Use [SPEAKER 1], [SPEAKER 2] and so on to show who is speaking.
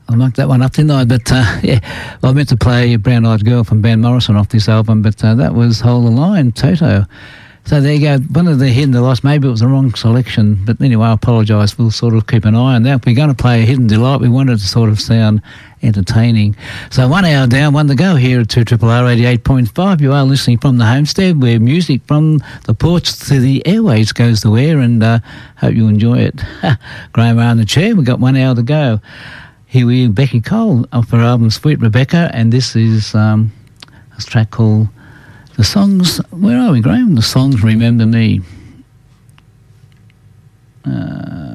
[SPEAKER 1] I mucked that one up, didn't I? But, yeah, I meant to play Brown Eyed Girl from Van Morrison off this album, but that was Hold the Line, Toto. So there you go, one of the Hidden Delights. Maybe it was the wrong selection, but anyway, I apologise. We'll sort of keep an eye on that. We're going to play a Hidden Delight. We wanted to sort of sound entertaining. So 1 hour down, 1 to go here at 2RRR 88.5. You are listening from the homestead, where music from the porch to the airways goes to air, and hope you enjoy it. Graham are in the chair. We've got 1 hour to go. Here we have Becky Cole off her album Sweet Rebecca, and this is a track called The Songs. Where are we, Graham? The Songs Remember Me.